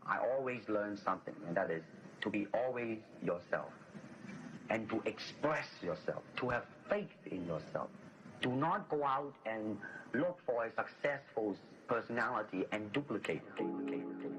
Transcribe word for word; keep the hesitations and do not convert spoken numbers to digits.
I always learn something, and that is to be always yourself and to express yourself, to have faith in yourself. Do not go out and look for a successful personality and duplicate, duplicate, duplicate.